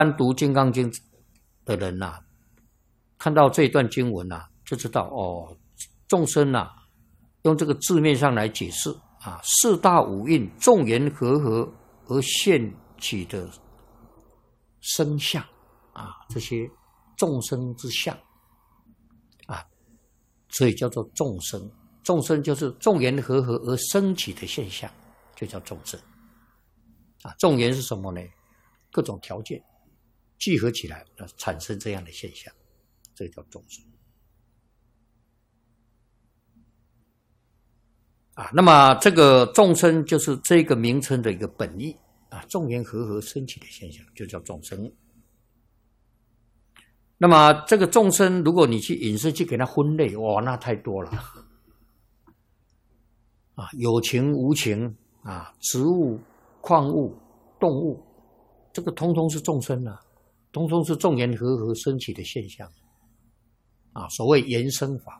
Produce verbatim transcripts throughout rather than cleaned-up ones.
单读《金刚经》的人呐、啊，看到这一段经文呐、啊，就知道哦，众生呐、啊，用这个字面上来解释啊，四大五蕴众缘和合而现起的生相啊，这些众生之相啊，所以叫做众生。众生就是众缘和合而生起的现象，就叫众生。啊，众缘是什么呢？各种条件聚合起来，产生这样的现象，这叫众生。啊，那么这个众生就是这个名称的一个本意啊，众缘和合升起的现象就叫众生。那么这个众生，如果你去引申去给它分类，哇，那太多了啊，有情无情啊，植物、矿物、动物，这个通通是众生啊，通通是众缘和合升起的现象啊，所谓缘生法。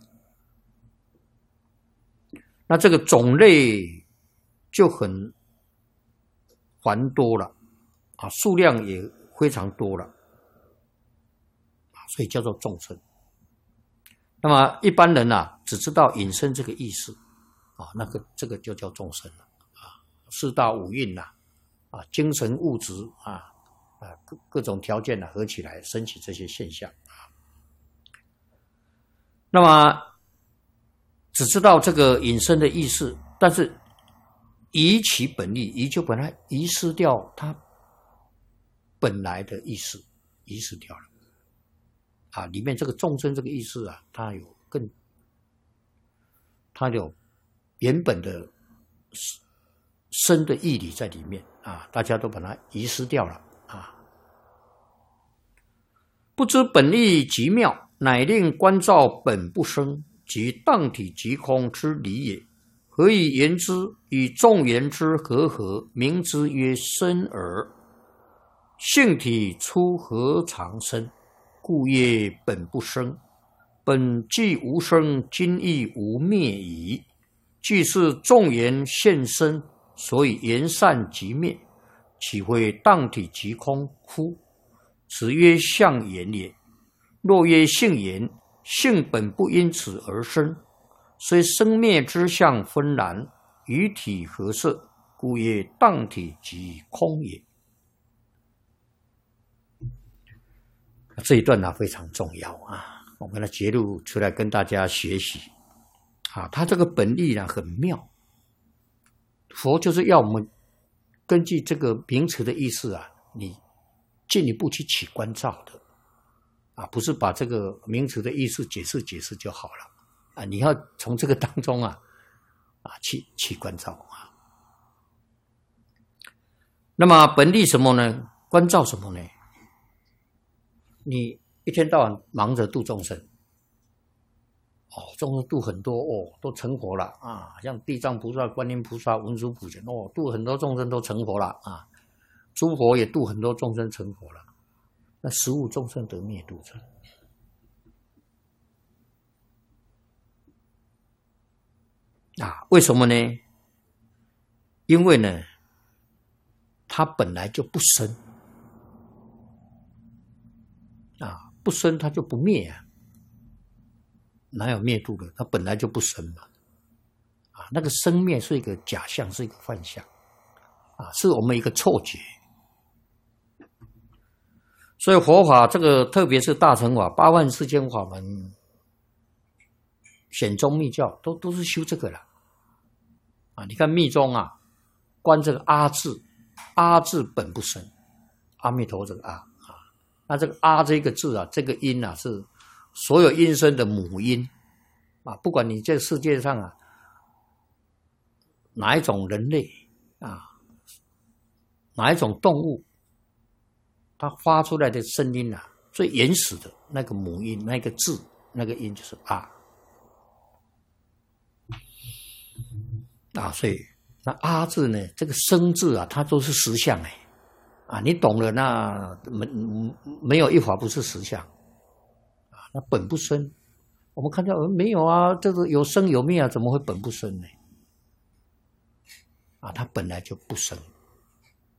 那这个种类就很繁多了啊，数量也非常多了啊，所以叫做众生。那么一般人啊，只知道引申这个意思啊，那个这个就叫众生了啊，四大五蕴呐啊，精神物质啊啊各各种条件呢、啊、合起来升起这些现象啊。那么只知道这个引申的意思，但是移其本意，移就把它遗失掉它本来的意思，遗失掉了啊。里面这个众生这个意思啊，它有更，它有原本的深的义理在里面啊，大家都把它遗失掉了啊。不知本意极妙，乃令观照本不生。即当体即空之理也。何以言之？以众缘之和合，名之曰生耳。性体出何常生？故曰本不生。本既无生，今亦无灭矣。既是众缘现生，所以缘散即灭，岂会当体即空乎？此曰相缘也。若曰性缘，性本不因此而生，虽生灭之相分然，与体合摄，故曰当体即空也。这一段呢、啊、非常重要啊，我们来揭露出来跟大家学习啊。他这个本意呢很妙，佛就是要我们根据这个名词的意思啊，你进一步去起关照的。啊，不是把这个名词的意思解释解释就好了啊！你要从这个当中啊啊去去关照啊。那么本意什么呢？关照什么呢？你一天到晚忙着度众生，哦，众生度很多哦，都成佛了啊！像地藏菩萨、观音菩萨、文殊普贤哦，度很多众生都成佛了啊！诸佛也度很多众生成佛了。那十无众生得灭度者啊？为什么呢？因为呢，它本来就不生啊，不生它就不灭啊，哪有灭度的？它本来就不生嘛啊，那个生灭是一个假象，是一个幻象啊，是我们一个错觉。所以佛法这个，特别是大乘法、八万四千法门、显宗密教，都都是修这个了啊！你看密宗啊，观这个阿字，阿字本不生，阿弥陀这个阿啊，那这个阿这个字啊，这个音啊，是所有音声的母音啊！不管你这世界上啊哪一种人类啊，哪一种动物。它发出来的声音啊，最原始的那个母音，那个字，那个音就是啊啊，所以那啊字呢，这个生字啊，它都是实相哎啊，你懂了，那没没有一法不是实相啊，那本不生，我们看到没有啊，这个有生有灭啊，怎么会本不生呢？啊，它本来就不生。